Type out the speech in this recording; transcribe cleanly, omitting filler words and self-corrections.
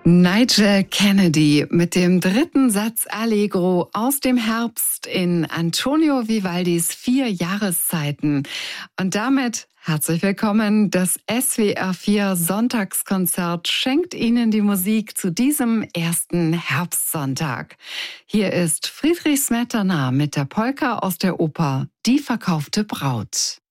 Nigel Kennedy mit dem dritten Satz Allegro aus dem Herbst in Antonio Vivaldis 4 Jahreszeiten. Und damit herzlich willkommen. Das SWR 4 Sonntagskonzert schenkt Ihnen die Musik zu diesem ersten Herbstsonntag. Hier ist Friedrich Smetana mit der Polka aus der Oper Die verkaufte Braut.